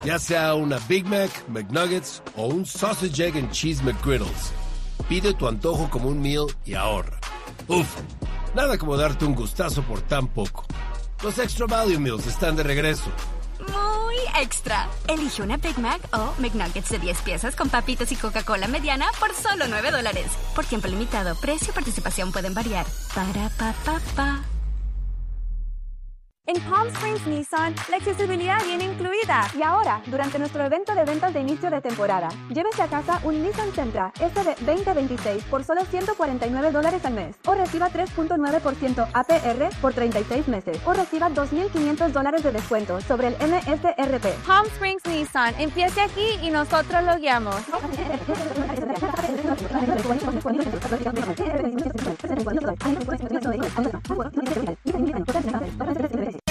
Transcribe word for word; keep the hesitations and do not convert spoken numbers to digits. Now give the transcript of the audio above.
Ya sea una Big Mac, McNuggets o un Sausage, Egg and Cheese McGriddles. Pide tu antojo como un meal y ahorra. Uf, nada como darte un gustazo por tan poco. Los Extra Value Meals están de regreso. Muy extra. Elige una Big Mac o McNuggets de diez piezas con papitas y Coca-Cola mediana por solo nueve dólares. Por tiempo limitado, precio y participación pueden variar. Para pa pa pa. En Palm Springs Nissan, la accesibilidad viene incluida. Y ahora, durante nuestro evento de ventas de inicio de temporada, llévese a casa un Nissan Sentra S de veinte veintiséis por solo ciento cuarenta y nueve dólares al mes. O reciba tres punto nueve por ciento A P R por treinta y seis meses. O reciba dos mil quinientos dólares de descuento sobre el M S R P. Palm Springs Nissan, empiece aquí y nosotros lo guiamos.